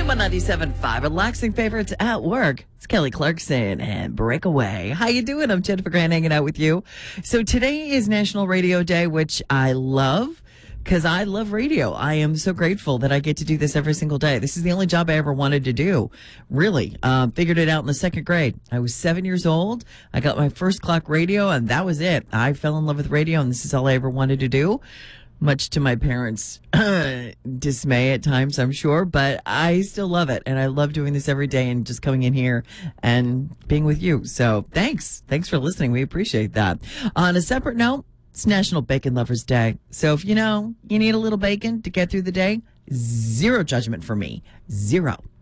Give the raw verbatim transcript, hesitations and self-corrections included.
M ninety-seven point five, relaxing favorites at work. It's Kelly Clarkson and Breakaway. How you doing? I'm Jennifer Grant hanging out with you. So today is National Radio Day, which I love because I love radio. I am so grateful that I get to do this every single day. This is the only job I ever wanted to do. Really. Um, figured it out in the second grade. I was seven years old. I got my first clock radio and that was it. I fell in love with radio and this is all I ever wanted to do. Much to my parents' dismay at times, I'm sure, but I still love it. And I love doing this every day and just coming in here and being with you. So thanks. Thanks for listening. We appreciate that. On a separate note, it's National Bacon Lovers Day. So if you know you need a little bacon to get through the day, zero judgment for me. Zero.